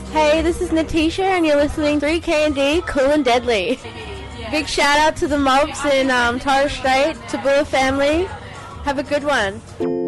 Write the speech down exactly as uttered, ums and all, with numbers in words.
Hey, this is Natisha, and you're listening to three K and D, Cool and Deadly. Yeah. Big shout out to the mobs in um, Torres Strait, Tabula family. Have a good one.